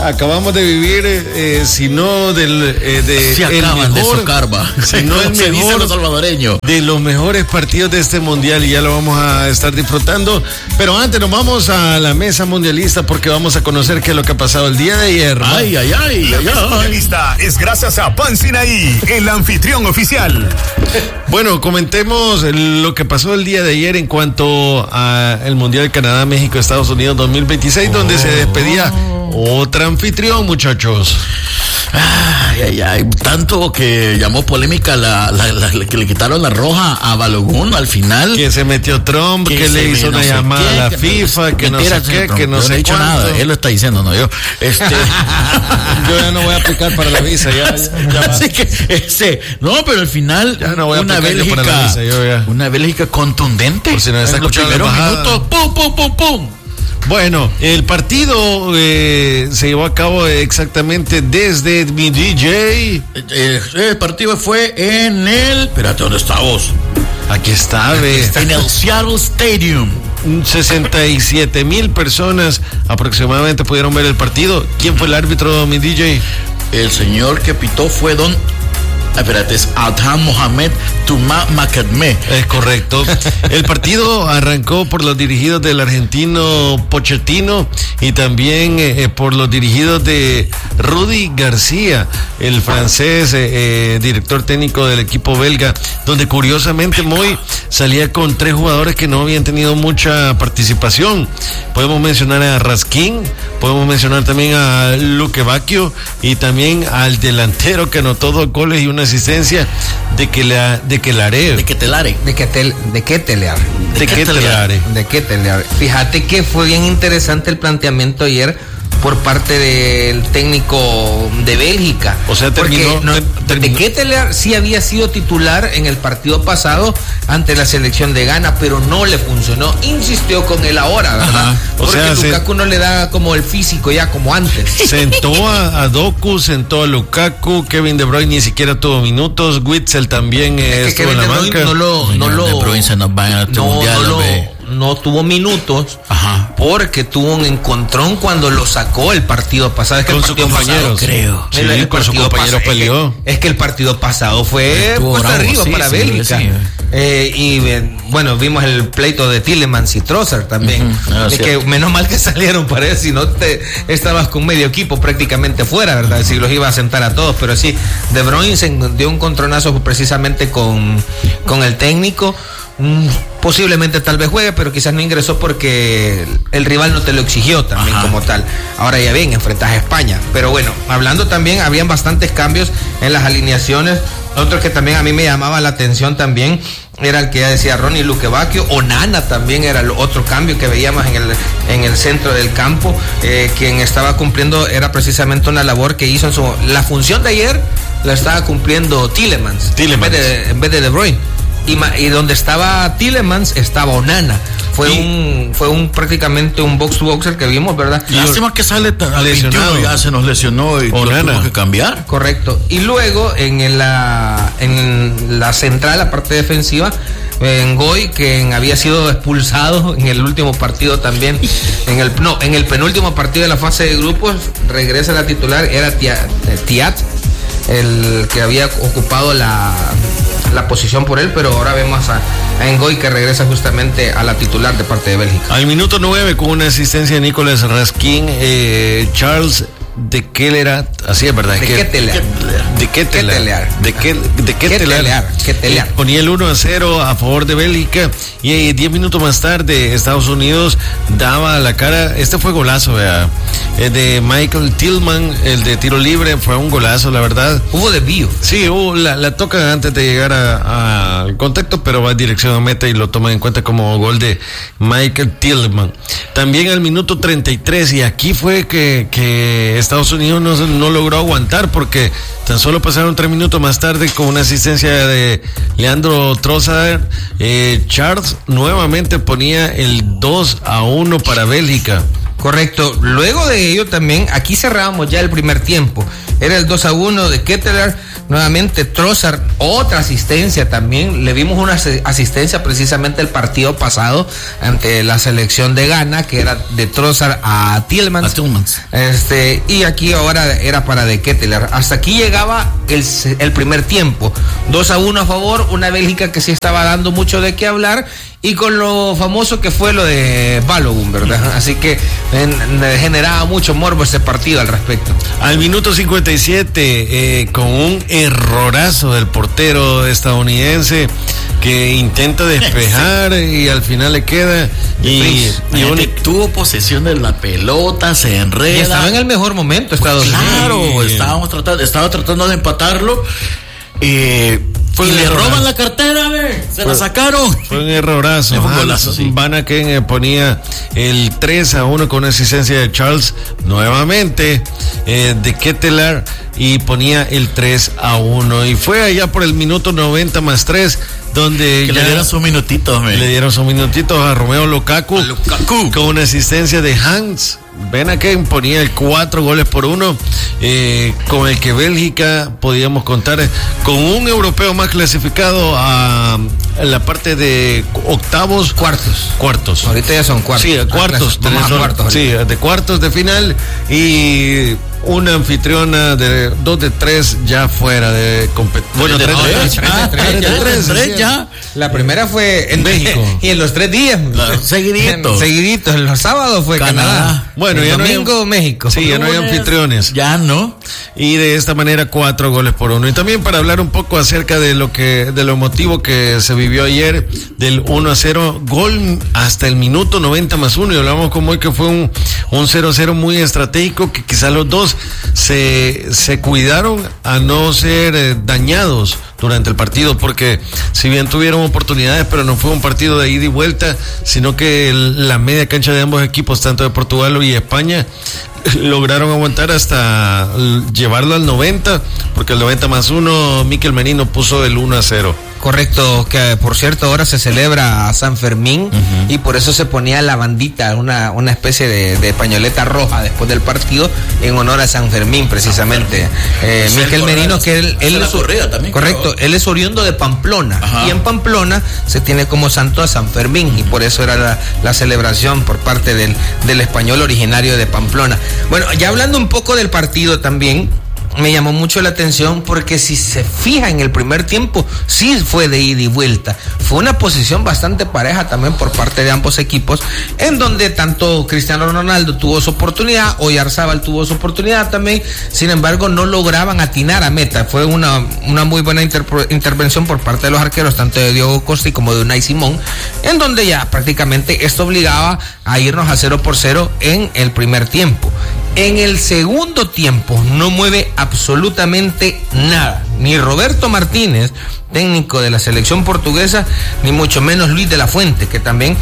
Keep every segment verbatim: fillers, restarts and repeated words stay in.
acabamos de vivir, eh, si no del eh, de Se el acaban mejor, de socarba. si no el Se dice mejor los salvadoreños. de los mejores partidos de este mundial, y ya lo vamos a estar disfrutando. Pero antes nos vamos a la mesa mundialista porque vamos a conocer qué es lo que ha pasado el día de ayer, ¿no? Ay, ay, ay, La ay, mesa ay. mundialista es gracias a Pan Sinaí, el anfitrión oficial. Bueno, comentemos lo que pasó el día de ayer en cuanto al Mundial de Canadá, México, Estados Unidos dos mil veintiséis, oh. donde se despedía otra anfitrión, muchachos. Ay, ay, ay, tanto que llamó polémica la, la, la, la que le quitaron la roja a Balogun al final. Que se metió Trump, que, que le hizo una no llamada qué, a la que FIFA, no, que mentira, no sé qué, Trump, que no yo sé no he dicho cuánto. nada, él lo está diciendo, no yo. Este, yo ya no voy a aplicar para la visa, ya. ya, ya Así que, este, no, pero al final, ya no voy a una Bélgica, para la visa, yo ya. una Bélgica contundente. Por si nos está en los escuchando primeros la minutos, pum, pum, pum, pum. Bueno, el partido eh, se llevó a cabo exactamente desde mi D J. Eh, el partido fue en el... Espérate, ¿dónde está vos? Aquí está, ve. Está en el Seattle Stadium. sesenta y siete mil personas aproximadamente pudieron ver el partido. ¿Quién fue el árbitro, mi D J? El señor que pitó fue don... Espérate, es Adhan Mohamed Tuma Makadme. Es correcto. El partido arrancó por los dirigidos del argentino Pochettino y también eh, por los dirigidos de Rudy García, el francés, eh, eh, director técnico del equipo belga, donde curiosamente Moy salía con tres jugadores que no habían tenido mucha participación. Podemos mencionar a Raskin, podemos mencionar también a Luque Bacchio y también al delantero que anotó dos goles y una asistencia de que la de que la de que telare de que tel, de que telear de que telare de que telear. Fíjate que fue bien interesante el planteamiento ayer por parte del técnico de Bélgica. O sea, terminó, no, terminó. De Ketelaere sí había sido titular en el partido pasado ante la selección de Ghana, pero no le funcionó. Insistió con él ahora, ¿verdad? Ajá. O Porque sea, Lukaku se... no le da como el físico ya como antes. Sentó a, a Doku, sentó a Lukaku, Kevin De Bruyne ni siquiera tuvo minutos, Witsel también eh, es que estuvo en la banca. No lo, no lo, De Bruyne se nos va a este no, mundial, no lo, ve. no tuvo minutos. Ajá. Porque tuvo un encontrón cuando lo sacó el partido pasado. Es que con el partido sus compañeros, pasado, creo. Sí, el, el con sus compañeros peleó. Es que, es que el partido pasado fue cuesta arriba sí, para sí, Bélgica. Sí, eh, y eh, bueno, vimos el pleito de Tielemans y Trossard también. Uh-huh. No, es que menos mal que salieron para eso, si no te estabas con medio equipo prácticamente fuera, ¿verdad? Si los iba a sentar a todos, pero sí, De Bruyne se dio un contronazo precisamente con, con el técnico. Mm, posiblemente tal vez juegue, pero quizás no ingresó porque el rival no te lo exigió también. Ajá. Como tal. Ahora ya bien, enfrentas a España. Pero bueno, hablando también, habían bastantes cambios en las alineaciones. Otro que también a mí me llamaba la atención también era el que ya decía Ronnie Luque Bacchio. Onana también era el otro cambio que veíamos en el, en el centro del campo. Eh, quien estaba cumpliendo era precisamente una labor que hizo en su... La función de ayer la estaba cumpliendo Tielemans, Tielemans. En vez de, en vez de De Bruyne. Y, y donde estaba Tielemans estaba Onana. Fue y, un fue un prácticamente un box to boxer que vimos, ¿verdad? Lástima que sale al veintiuno, ya se nos lesionó y Onana. Tuvo que cambiar. Correcto. Y luego en la en la central, la parte defensiva, en Goy, que había sido expulsado en el último partido también, en el no, en el penúltimo partido de la fase de grupos, regresa la titular, era Thiat, el que había ocupado la la posición por él, pero ahora vemos a, a Ngoy que regresa justamente a la titular de parte de Bélgica. Al minuto nueve, con una asistencia de Nicolas Raskin, eh, Charles de Ketelaere, así es verdad. De Ketelaere. De Ketelaere. De Ketelaere. Ponía el uno a cero a favor de Bélgica y diez minutos más tarde Estados Unidos daba la cara. Este fue golazo, vea. El de Michael Tillman, el de tiro libre, fue un golazo, la verdad. Hubo desvío. Sí, hubo la, la toca antes de llegar al contacto, pero va en dirección a meta y lo toman en cuenta como gol de Michael Tillman. También al minuto treinta y tres, y aquí fue que, que Estados Unidos no, no logró aguantar, porque tan solo pasaron tres minutos más tarde con una asistencia de Leandro Trossard. Eh, Charles nuevamente ponía el dos a uno para Bélgica. Correcto. Luego de ello también, aquí cerrábamos ya el primer tiempo. Era el dos a uno de Ketelaere, nuevamente Trossard, otra asistencia también. Le vimos una asistencia precisamente el partido pasado ante la selección de Ghana, que era de Trossard a Tielemans. A Tielemans. Este, y aquí ahora era para De Ketelaere. Hasta aquí llegaba el, el primer tiempo. dos a uno a favor, una Bélgica que sí estaba dando mucho de qué hablar. Y con lo famoso que fue lo de Balogun, ¿verdad? Así que en, en, generaba mucho morbo este partido al respecto. Al minuto cincuenta y siete, eh, con un errorazo del portero estadounidense que intenta despejar y al final le queda. Y, y un... tuvo posesión de la pelota, se enreda. Y estaba en el mejor momento Estados Unidos. Claro, estábamos tratando, estaba tratando de empatarlo. Eh, Fue y le error. roban la cartera, ve, se fue, la sacaron. Fue un errorazo. Un golazo, sí. Van Aken eh, ponía el tres a uno con asistencia de Charles nuevamente, eh, de Ketelaere, y ponía el tres a uno. Y fue allá por el minuto noventa más tres, donde que ya le dieron sus minutitos, le dieron sus minutitos a Romeo Lukaku, a Lukaku. Con una asistencia de Hans Ben Aken ponía el cuatro goles por uno, eh, con el que Bélgica podíamos contar con un europeo más clasificado a, a la parte de octavos, cuartos, cuartos. Ahorita ya son cuartos. Sí, cuartos. Ah, vamos a cuartos. Sí, de cuartos de final y una anfitriona de dos de tres ya fuera de competición. Bueno, tres de tres ya. La primera fue en México y en los tres días, claro, seguidito, seguidito. En los sábados fue Canadá. Canadá. Bueno, el ya domingo no hay, México. Sí, ya no hay anfitriones. Ya no. Y de esta manera cuatro goles por uno. Y también para hablar un poco acerca de lo que, de lo emotivo que se vivió ayer, del uno a cero, gol hasta el minuto noventa más uno. Y hablamos como hoy que fue un, un cero a cero muy estratégico, que quizás los dos se, se cuidaron a no ser eh, dañados durante el partido, porque si bien tuvieron oportunidades, pero no fue un partido de ida y vuelta, sino que el, la media cancha de ambos equipos, tanto de Portugal y España, lograron aguantar hasta llevarlo al noventa, porque el noventa más uno, Mikel Merino puso el uno a cero. Correcto, que por cierto ahora se celebra San Fermín, uh-huh, y por eso se ponía la bandita, una, una especie de, de pañoleta roja después del partido en honor a San Fermín precisamente. Eh, pues Mikel Merino, que él, él es, también, correcto, claro, él es oriundo de Pamplona, ajá, y en Pamplona se tiene como santo a San Fermín, y por eso era la, la celebración por parte del, del español originario de Pamplona. Bueno, ya hablando un poco del partido también, me llamó mucho la atención porque si se fija en el primer tiempo, sí fue de ida y vuelta. Fue una posición bastante pareja también por parte de ambos equipos, en donde tanto Cristiano Ronaldo tuvo su oportunidad, Oyarzábal tuvo su oportunidad también, sin embargo no lograban atinar a meta. Fue una, una muy buena inter- intervención por parte de los arqueros, tanto de Diogo Costa como de Unai Simón, en donde ya prácticamente esto obligaba a irnos a cero por cero en el primer tiempo. En el segundo tiempo no mueve absolutamente nada, ni Roberto Martínez, técnico de la selección portuguesa, ni mucho menos Luis de la Fuente, que también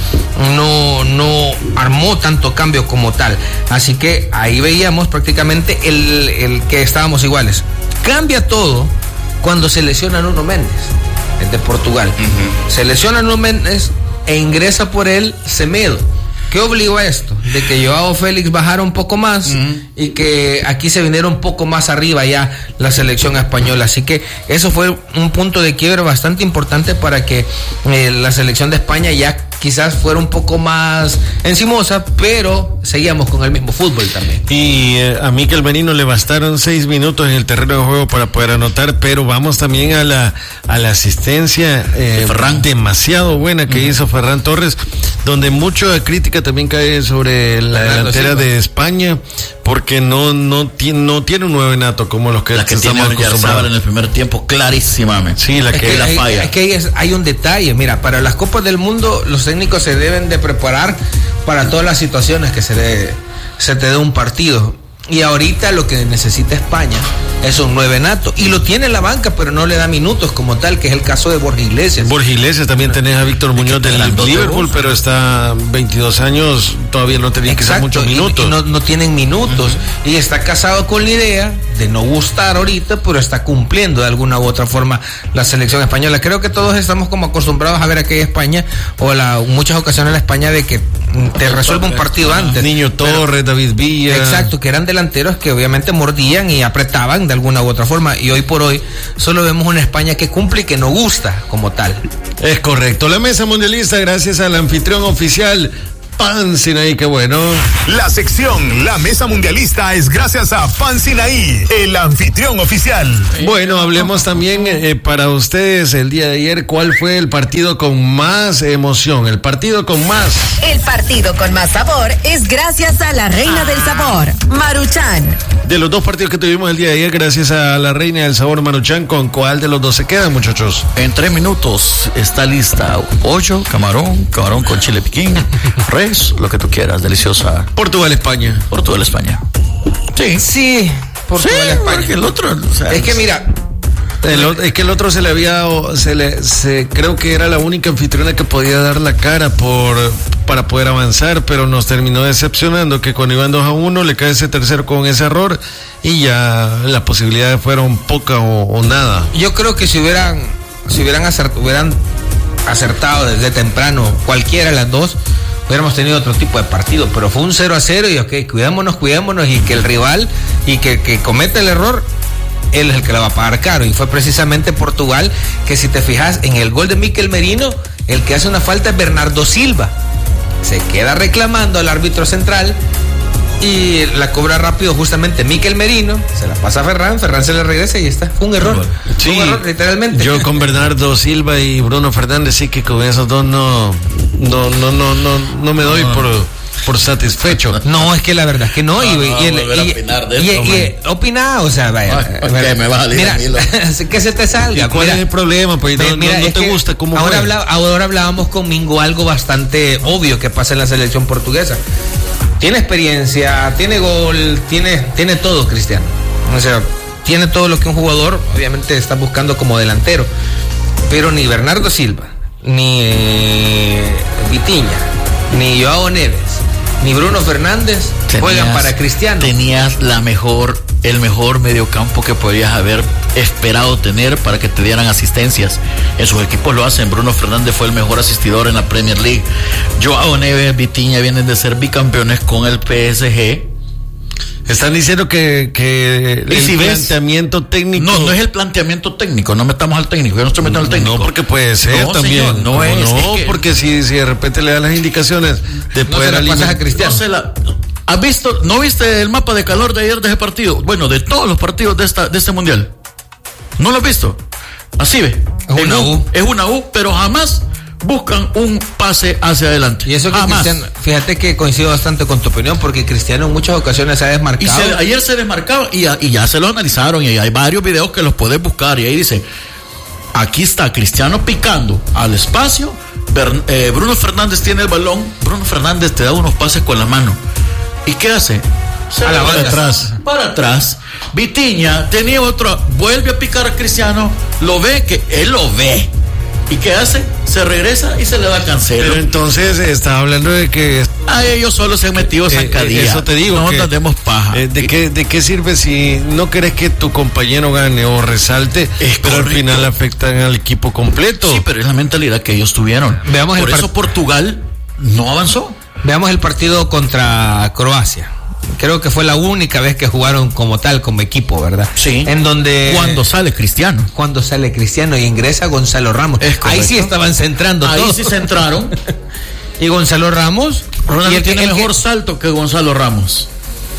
no, no armó tanto cambio como tal. Así que ahí veíamos prácticamente el, el que estábamos iguales. Cambia todo cuando se lesiona Nuno Méndez, el de Portugal. Uh-huh. Se lesiona Nuno Méndez e ingresa por él Semedo. ¿Qué obligó a esto? De que Joao Félix bajara un poco más, uh-huh, y que aquí se viniera un poco más arriba ya la selección española. Así que eso fue un punto de quiebre bastante importante para que eh, la selección de España ya quizás fuera un poco más encimosa, pero seguíamos con el mismo fútbol también. Y eh, a Mikel Merino le bastaron seis minutos en el terreno de juego para poder anotar, pero vamos también a la a la asistencia eh, demasiado buena que uh-huh. hizo Ferran Torres, donde mucha crítica también cae sobre la Fernando delantera Silva de España, porque no no tiene no tiene un nuevenato como los que, la que estamos acostumbrados en el primer tiempo, clarísimamente. Sí, la es que, que la hay, falla. Es que hay, hay un detalle, mira, para las Copas del Mundo los técnicos se deben de preparar para todas las situaciones que se, de, se te dé un partido. Y ahorita lo que necesita España es un nueve nato, y lo tiene en la banca, pero no le da minutos como tal, que es el caso de Borja Iglesias. Borja Iglesias, también tenés a Víctor Muñoz del Liverpool, pero está veintidós años, todavía no tenía quizás muchos minutos. Y, y no, no tienen minutos, uh-huh. y está casado con la idea de no gustar ahorita, pero está cumpliendo de alguna u otra forma la selección española. Creo que todos estamos como acostumbrados a ver aquella España, o la, en muchas ocasiones la España de que te resuelve un partido antes. Niño Torres, pero, David Villa. Exacto, que eran delanteros que obviamente mordían y apretaban de alguna u otra forma. Y hoy por hoy solo vemos una España que cumple y que no gusta como tal. Es correcto. La mesa mundialista, gracias al anfitrión oficial Pan Sinaí, qué bueno. La sección La Mesa Mundialista es gracias a Pan Sinaí, el anfitrión oficial. Bueno, hablemos también eh, para ustedes el día de ayer, ¿cuál fue el partido con más emoción? El partido con más. El partido con más sabor es gracias a la reina del sabor, Maruchan. De los dos partidos que tuvimos el día de ayer, gracias a la reina del sabor Maruchan, ¿con cuál de los dos se quedan, muchachos? En tres minutos está lista. Pollo, camarón, camarón con chile piquín, res, lo que tú quieras, deliciosa. Portugal, España. Portugal, España. Sí. Sí, Portugal, sí, España. Porque el otro, o sea, es que mira... El, es que el otro se le había, se le, se, creo que era la única anfitriona que podía dar la cara por para poder avanzar, pero nos terminó decepcionando que cuando iban dos a uno le cae ese tercero con ese error y ya las posibilidades fueron pocas o, o nada. Yo creo que si hubieran, si hubieran acertado, hubieran acertado desde temprano cualquiera de las dos, hubiéramos tenido otro tipo de partido, pero fue un cero a cero y ok, cuidémonos, cuidémonos y que el rival y que, que cometa el error, él es el que la va a pagar caro. Y fue precisamente Portugal, que si te fijas en el gol de Mikel Merino, el que hace una falta es Bernardo Silva. Se queda reclamando al árbitro central y la cobra rápido justamente Mikel Merino, se la pasa a Ferran, Ferran se le regresa y ya está. Fue un error. Sí, un error, literalmente. Yo con Bernardo Silva y Bruno Fernández sí que con esos dos no, no, no, no, no, no me doy no. por... por satisfecho. No, es que la verdad es que no. no, y, no, y, el, y, opinar de y, esto, y, y opina, o sea, vaya. Ay, ¿qué me va a salir mira, a mí lo... que se te salga. ¿Y cuál mira, es el problema? Pues no, mira, no, no te que gusta cómo ahora, fue. habla, ahora hablábamos con Mingo algo bastante obvio que pasa en la selección portuguesa. Tiene experiencia, tiene gol, tiene, tiene todo, Cristiano. O sea, tiene todo lo que un jugador obviamente está buscando como delantero. Pero ni Bernardo Silva, ni eh, Vitinha, ni Joao Neves, ni Bruno Fernández tenías, juegan para Cristiano. Tenías la mejor, el mejor mediocampo que podrías haber esperado tener para que te dieran asistencias. En sus equipos lo hacen. Bruno Fernández fue el mejor asistidor en la Premier League. Joao Neves, Vitinha vienen de ser bicampeones con el P S G. Están diciendo que, que el si planteamiento ves, técnico. No, no es el planteamiento técnico, no metamos al técnico, yo no estoy metiendo al técnico. No, porque puede ser no, también. Señor, no es. No, es que, porque si, si de repente le dan las indicaciones de no poder alimentar a Cristiano. No se la, ¿Has visto, no viste el mapa de calor de ayer de ese partido? Bueno, de todos los partidos de esta, de este mundial. ¿No lo has visto? Así ve. Es una U. Es una U, pero jamás buscan un pase hacia adelante. Y eso que Cristiano, fíjate que coincido bastante con tu opinión, porque Cristiano en muchas ocasiones se ha desmarcado. Y se, ayer se desmarcaba y, y ya se lo analizaron y hay varios videos que los puedes buscar y ahí dice, aquí está Cristiano picando al espacio, Ber, eh, Bruno Fernández tiene el balón, Bruno Fernández te da unos pases con la mano. ¿Y qué hace? Se a la para banda. atrás. Para atrás. Vitinha tenía otro, vuelve a picar a Cristiano, lo ve, que él lo ve. ¿Y qué hace? Se regresa y se le da Cancelo. Pero entonces está hablando de que a ellos solo se han metido zancadilla. Eh, eso te digo. No que, nos demos paja. Eh, ¿de, qué, ¿De qué sirve si no querés que tu compañero gane o resalte, es pero correcto. Al final afectan al equipo completo? Sí, pero es la mentalidad que ellos tuvieron. Veamos Por el eso Portugal no avanzó. Veamos el partido contra Croacia. Creo que fue la única vez que jugaron como tal, como equipo, ¿verdad? Sí. En donde... Cuando sale Cristiano. Cuando sale Cristiano y ingresa Gonzalo Ramos. Ahí sí estaban centrando Ahí todo. sí centraron. Y Gonzalo Ramos... Ronaldo y el, tiene el, mejor el, salto que Gonzalo Ramos.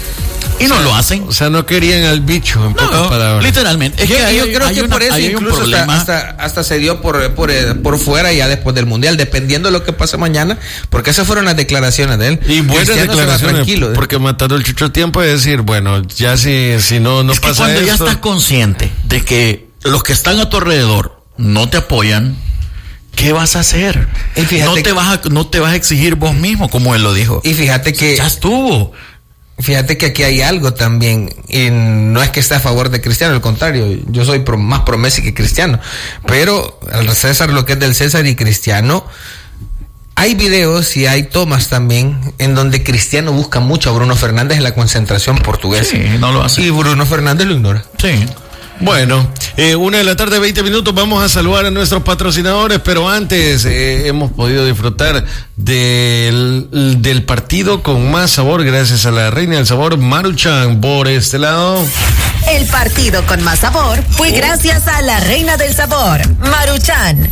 Y no o sea, lo hacen. O sea, no querían al bicho, en no, pocas palabras. Literalmente. Es yo, que hay, yo creo hay que una, por eso incluso hasta, hasta, hasta se dio por, por, por fuera ya después del Mundial, dependiendo de lo que pase mañana, porque esas fueron las declaraciones de él. Y buenas Cristiano declaraciones, tranquilo, porque matando el chucho a tiempo es decir, bueno, ya si, si no, no es pasa que cuando esto. ya estás consciente de que los que están a tu alrededor no te apoyan, ¿qué vas a hacer? Y fíjate, no te vas a, no te vas a exigir vos mismo, como él lo dijo. Y fíjate que ya estuvo. Fíjate que aquí hay algo también, y no es que esté a favor de Cristiano, al contrario, yo soy pro, más pro Messi que Cristiano, pero al César lo que es del César y Cristiano, hay videos y hay tomas también en donde Cristiano busca mucho a Bruno Fernández en la concentración portuguesa. Sí, no lo hace. Y Bruno Fernández lo ignora. Sí. Bueno, eh, una de la tarde, veinte minutos, vamos a saludar a nuestros patrocinadores, pero antes eh, hemos podido disfrutar del, del partido con más sabor gracias a la reina del sabor, Maruchan, por este lado. El partido con más sabor fue gracias a la reina del sabor, Maruchan.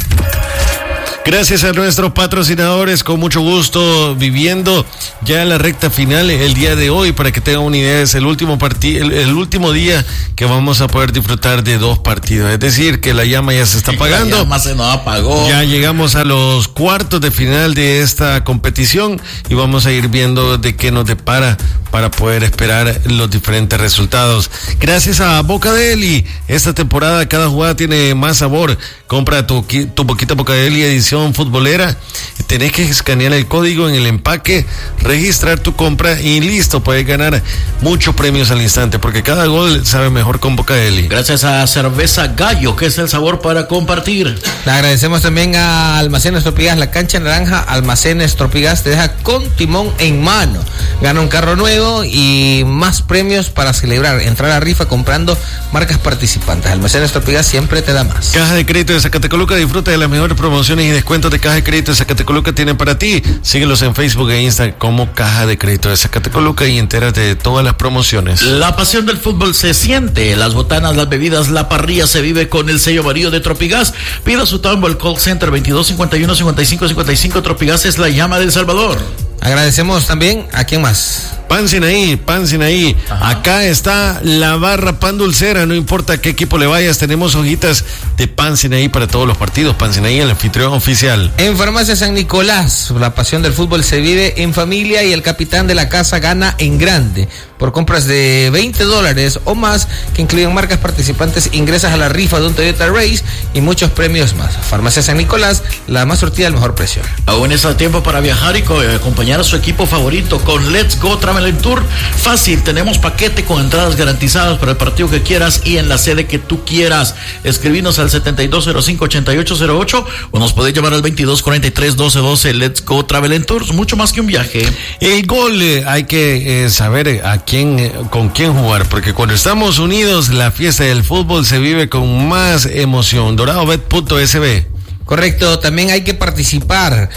Gracias a nuestros patrocinadores, con mucho gusto, viviendo ya la recta final el día de hoy. Para que tengan una idea, es el último partido, el, el último día que vamos a poder disfrutar de dos partidos. Es decir, que la llama ya se está apagando. La llama se nos apagó. Ya llegamos a los cuartos de final de esta competición y vamos a ir viendo de qué nos depara para poder esperar los diferentes resultados. Gracias a Boca Deli, esta temporada cada jugada tiene más sabor. Compra tu, tu Boquita Boca Deli edición futbolera, tenés que escanear el código en el empaque, registrar tu compra y listo, puedes ganar muchos premios al instante, porque cada gol sabe mejor con Boca Deli. Gracias a Cerveza Gallo, que es el sabor para compartir. Le agradecemos también a Almacenes Tropigas, la cancha naranja. Almacenes Tropigas te deja con timón en mano. Gana un carro nuevo y más premios para celebrar. Entrar a rifa comprando marcas participantes. Almacenes Tropigas siempre te da más. Caja de Crédito de Zacatecoluca, disfruta de las mejores promociones y descuentos de Caja de Crédito de Zacatecoluca tienen para ti. Síguelos en Facebook e Instagram como Caja de Crédito de Zacatecoluca y entérate de todas las promociones. La pasión del fútbol se siente. Las botanas, las bebidas, la parrilla se vive con el sello amarillo de Tropigas. Pida su tambo al call center veintidós cincuenta y uno cincuenta y cinco cincuenta y cinco. Tropigas es la llama del Salvador. Agradecemos también a quién más. Pan Sinaí, Pan Sinaí. Ajá. Acá está la barra Pan Dulcera, no importa a qué equipo le vayas, tenemos hojitas de Pan Sinaí para todos los partidos. Pan Sinaí, el anfitrión oficial. En Farmacia San Nicolás, la pasión del fútbol se vive en familia y el capitán de la casa gana en grande. Por compras de veinte dólares o más, que incluyen marcas participantes, ingresas a la rifa de un Toyota Race y muchos premios más. Farmacia San Nicolás, la más surtida al mejor precio. Aún es el tiempo para viajar y acompañar a su equipo favorito con Let's Go Travel and Tour. Fácil, tenemos paquete con entradas garantizadas para el partido que quieras y en la sede que tú quieras. Escribinos al setenta y dos cero cinco ochenta y ocho cero ocho o nos podéis llamar al veintidós cuarenta y tres doce doce. Let's Go Travel and Tours, mucho más que un viaje. El gol, eh, hay que eh, saber a quién, eh, con quién jugar, porque cuando estamos unidos, la fiesta del fútbol se vive con más emoción. doradobet punto es be. Correcto, también hay que participar,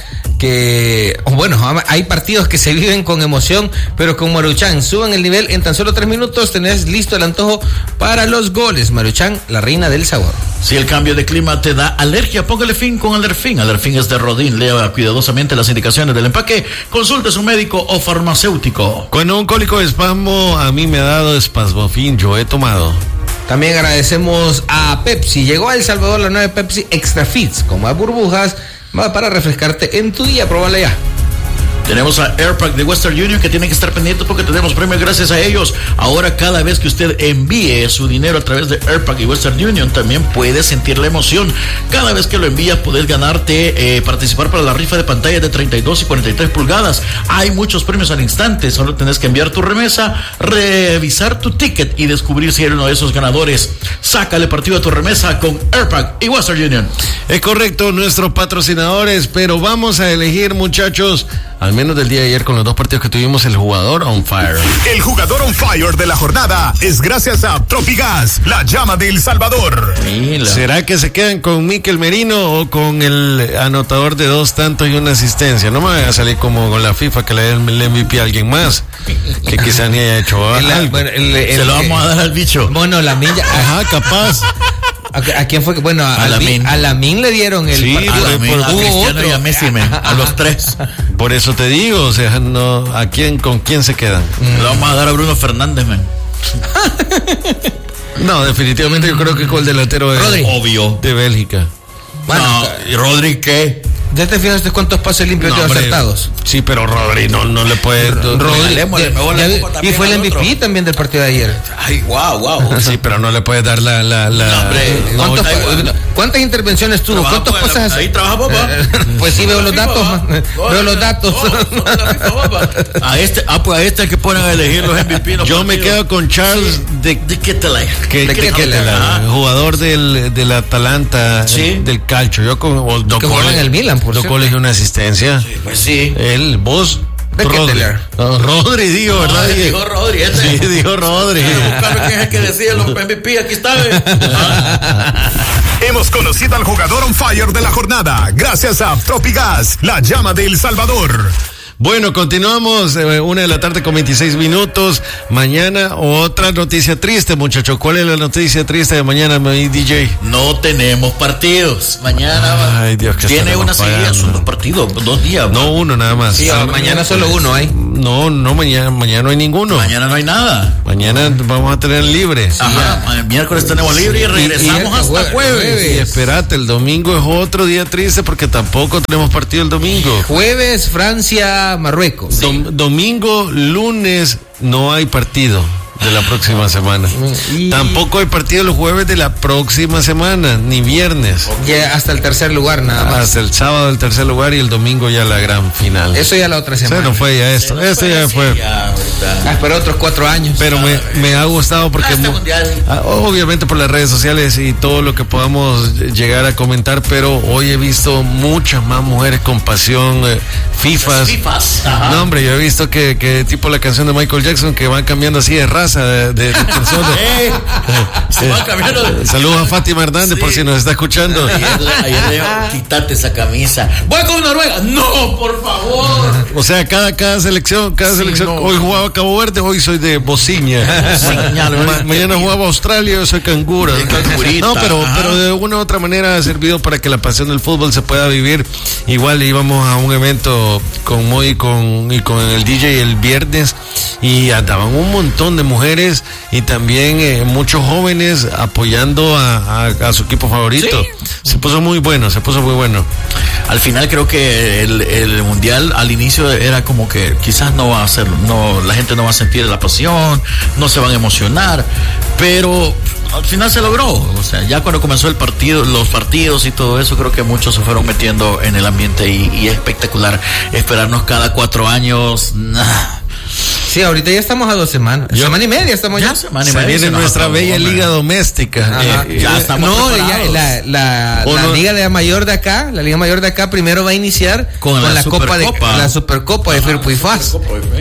que, bueno, hay partidos que se viven con emoción, pero con Maruchan, suban el nivel, en tan solo tres minutos tenés listo el antojo para los goles. Maruchan, la reina del sabor. Si el cambio de clima te da alergia, póngale fin con Alerfin. Alerfin es de Rodin, lea cuidadosamente las indicaciones del empaque, consulte a su médico o farmacéutico. Cuando un cólico de espasmo, a mí me ha dado espasmofin, yo he tomado. También agradecemos a Pepsi. Llegó a El Salvador la nueva Pepsi Extra Fits, con más burbujas, más para refrescarte en tu día. Probala ya. Tenemos a Airpack de Western Union, que tienen que estar pendientes porque tenemos premios gracias a ellos. Ahora, cada vez que usted envíe su dinero a través de Airpack y Western Union, también puede sentir la emoción. Cada vez que lo envías, puedes ganarte, eh, participar para la rifa de pantallas de treinta y dos y cuarenta y tres pulgadas. Hay muchos premios al instante. Solo tenés que enviar tu remesa, revisar tu ticket y descubrir si eres uno de esos ganadores. Sácale partido a tu remesa con Airpack y Western Union. Es correcto, nuestros patrocinadores, pero vamos a elegir, muchachos, al menos del día de ayer con los dos partidos que tuvimos, el jugador on fire. El jugador on fire de la jornada es gracias a Tropigas, la llama de El Salvador. Mira. ¿Será que se quedan con Mikel Merino o con el anotador de dos tantos y una asistencia? No me vaya a salir como con la FIFA que le dé el M V P a alguien más, que quizás ni haya hecho el, algo. Bueno, el, el, se lo vamos a dar al bicho. Bueno, la milla. Ajá, capaz. ¿A, ¿A quién fue? Bueno, a Lamin. A Lamin le dieron el sí, partido. A Lamin, a Cristiano y a Messi, a los tres. Por eso te digo, o sea, no, ¿a quién, con quién se quedan? Mm. Le vamos a dar a Bruno Fernández, man. No, definitivamente yo creo que con el delantero de, Rodri. Obvio. de Bélgica. Bueno, no, ¿y Rodri qué? ¿Ya te fijaste cuántos pases limpios no, y acertados? Sí, pero Rodri no, no le puede... Rodri, ya, ya, y fue el M V P otro. También del partido de ayer. Ay, wow, wow. Sí, pero no le puede dar la... la, la no, hombre, no, ¿Cuántos, no, ¿Cuántas intervenciones tuvo? ¿Cuántos pases hace? Ahí trabaja papá. Pues sí, veo los datos. Veo los datos. A este, ah, pues a este que ponen a elegir los M V P. Yo me quedo con Charles de de Ketelaere. Que jugador del, del Atalanta, sí. del Calcio. Yo con que jugaba en el Milan, por cierto. Colegio una asistencia. Sí, pues sí. Él, vos. Rodri. No, Rodri, digo, no, ¿verdad? Dijo Rodri. Este. Sí, dijo Rodri. Buscando quién es el que decía los M V P. Aquí está. Hemos conocido al jugador on fire de la jornada gracias a Tropigas, la llama de El Salvador. Bueno, continuamos, eh, una de la tarde con veintiséis minutos. Mañana otra noticia triste, muchachos. ¿Cuál es la noticia triste de mañana, mi D J? No tenemos partidos. Mañana Ay, Dios, que tiene una seguida, son dos partidos, dos días. No, uno nada más. Sí, ah, mañana solo uno hay. No, no, mañana, mañana no hay ninguno. Mañana no hay nada. Mañana vamos a tener libre. Ajá, sí, miércoles tenemos libre y regresamos y, y hasta jueves. jueves. Y espérate, el domingo es otro día triste porque tampoco tenemos partido el domingo. Jueves, Francia, Marruecos. Sí. Dom- domingo, lunes, no hay partido de la próxima semana. Y... tampoco hay partido los jueves de la próxima semana, ni viernes. Ya hasta el tercer lugar nada más. Hasta el sábado el tercer lugar y el domingo ya la gran final. Eso ya la otra semana. Se nos fue ya esto. Esto ya fue. Ya, ah, pero otros cuatro años. Pero me, me ha gustado porque este mo- obviamente por las redes sociales y todo lo que podamos llegar a comentar, pero hoy he visto muchas más mujeres con pasión, eh, FIFAs. FIFAs. No, hombre, yo he visto que, que tipo la canción de Michael Jackson que van cambiando así de raza. De, de, de personas. Eh, se van cambiando. Saludos a Fátima Hernández, sí, por si nos está escuchando. Ayer, ayer le digo, quítate esa camisa. Voy con Noruega. No, por favor. O sea, cada, cada selección, cada sí, selección. No. Hoy jugaba Cabo Verde, hoy soy de Bosnia. Ma- mañana jugaba Australia, yo soy cangura. No, pero, pero de una u otra manera ha servido para que la pasión del fútbol se pueda vivir. Igual íbamos a un evento con Moy y con, y con el D J el viernes y andaban un montón de mujeres y también eh, muchos jóvenes apoyando a, a, a su equipo favorito. Sí. Se puso muy bueno, se puso muy bueno. Al final creo que el, el mundial al inicio era como que quizás no va a ser, no, la gente no va a sentir la pasión, no se van a emocionar, pero al final se logró. O sea, ya cuando comenzó el partido, los partidos y todo eso, creo que muchos se fueron metiendo en el ambiente y, y es espectacular esperarnos cada cuatro años. Nah. Sí, ahorita ya estamos a dos semanas. Yo, semana y media estamos ya. ya. Semana y media. Viene nuestra bella hombre. Liga doméstica. Eh, ya estamos no, ya, la, la, la no? Liga de mayor de acá, la Liga Mayor de acá primero va a iniciar con, con la, la Copa de la Supercopa de Firpo y Faz.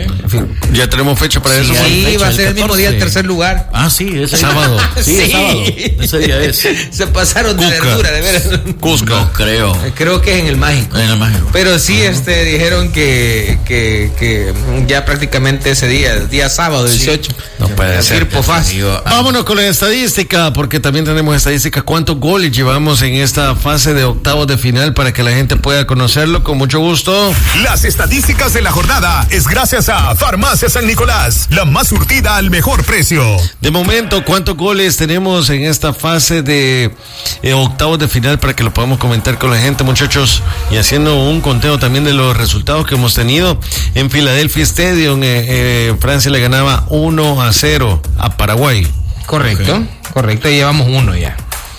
Ya tenemos fecha para sí, eso. Sí, fecha, va a ser el mismo día el tercer lugar. Ah, sí, ese sábado. Sí, sí. sábado. Ese día es. Se pasaron Cusca. De verdura, de veras. Cusca. No creo. Creo que es en el Mágico. En el Mágico. Pero sí, uh-huh. este dijeron que, que, que ya prácticamente ese día, el día sábado dieciocho. Sí. No puede ser. Vámonos con la estadística, porque también tenemos estadística. ¿Cuántos goles llevamos en esta fase de octavos de final para que la gente pueda conocerlo? Con mucho gusto. Las estadísticas de la jornada es gracias a Farmacia San Nicolás, la más surtida al mejor precio. De momento, ¿cuántos goles tenemos en esta fase de eh, octavos de final para que lo podamos comentar con la gente, muchachos? Y haciendo un conteo también de los resultados que hemos tenido. En Philadelphia Stadium, eh, eh, Francia le ganaba uno a cero a Paraguay. Correcto, okay. correcto, y llevamos uno ya.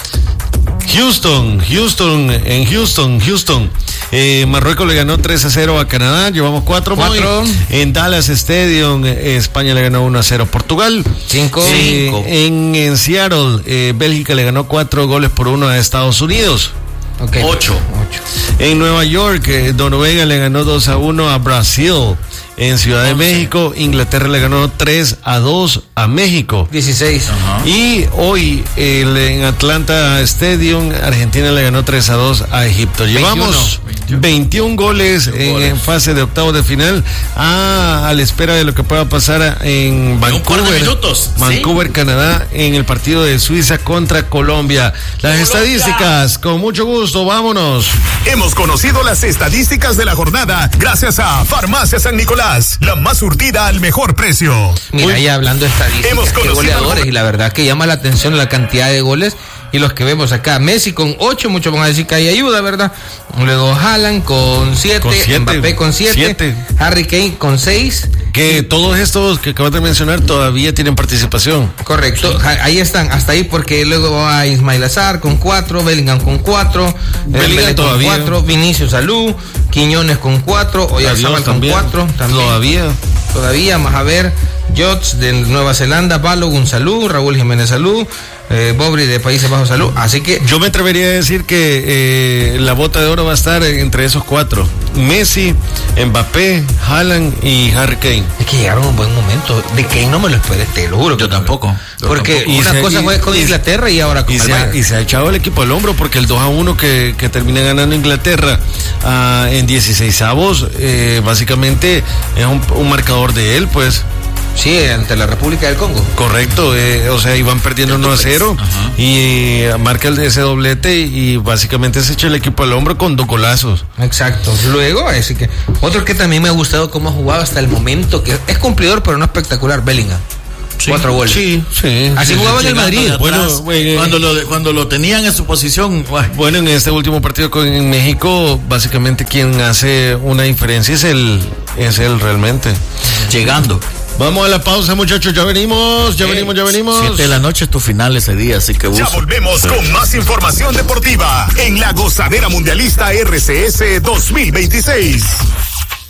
Houston, Houston, en Houston, Houston. Eh, Marruecos le ganó tres a cero a Canadá, llevamos cuatro. cuatro. En Dallas Stadium, eh, España le ganó uno a cero a Portugal. cinco. Eh, en, en Seattle, eh, Bélgica le ganó cuatro goles por uno a Estados Unidos. Okay. Ocho. Ocho. En Nueva York, eh, Noruega le ganó dos a uno a Brasil. En Ciudad de México, Inglaterra le ganó tres a dos a México. dieciséis. Uh-huh. Y hoy el, en Atlanta Stadium, Argentina le ganó tres a dos a Egipto. Llevamos veintiuno, veintiún goles, en, goles en fase de octavos de final, a, a la espera de lo que pueda pasar en Vancouver, minutos, Vancouver, ¿sí? Canadá, en el partido de Suiza contra Colombia. Las Colombia. Estadísticas, con mucho gusto, vámonos. Hemos conocido las estadísticas de la jornada gracias a Farmacia San Nicolás, la más surtida al mejor precio. Mira, ya hablando de estadísticas, qué goleadores, y la verdad que llama la atención la cantidad de goles y los que vemos acá. Messi con ocho, muchos van a decir que hay ayuda, ¿verdad? Luego Haaland con siete, Mbappé con siete, Harry Kane con seis. Que todos estos que acabas de mencionar todavía tienen participación. Correcto, sí. Ahí están, hasta ahí, porque luego va Ismail Azar con cuatro, Bellingham con cuatro, Bellingham con cuatro, Vinicius Salú, Quiñones con cuatro, Oyarzabal con cuatro, también. Todavía. Todavía, más a ver, Jots de Nueva Zelanda, Balog, un salud, Raúl Jiménez, salud, eh, Bobri de Países Bajos, salud. Así que yo me atrevería a decir que eh, la bota de oro va a estar entre esos cuatro: Messi, Mbappé, Haaland y Harry Kane. Es que llegaron a un buen momento. De Kane no me lo esperé, te lo juro. Yo tampoco. Yo porque tampoco. una se, cosa y, fue con y, Inglaterra y ahora con y el se, ha, y se ha echado el equipo al hombro, porque el dos a uno que, que termina ganando Inglaterra uh, en dieciseisavos, eh, básicamente es un, un marcador de él, pues. Sí, ante la República del Congo. Correcto, eh, o sea, iban perdiendo uno a cero y eh, marca el, ese doblete y, y básicamente se echa el equipo al hombro con dos golazos. Exacto. Luego, así que otro que también me ha gustado cómo ha jugado hasta el momento, que es cumplidor pero no espectacular, Bellingham. Sí, Cuatro goles. Sí, sí. Así sí, jugaba en el Madrid. Bueno, eh, cuando lo cuando lo tenían en su posición. Bueno, en este último partido con en México, básicamente quien hace una diferencia es él, es él realmente. Llegando. Vamos a la pausa, muchachos, ya venimos, ya venimos, ya venimos. Siete de la noche es tu final ese día, así que ya volvemos con más información deportiva en la Gozadera Mundialista R C S dos mil veintiséis.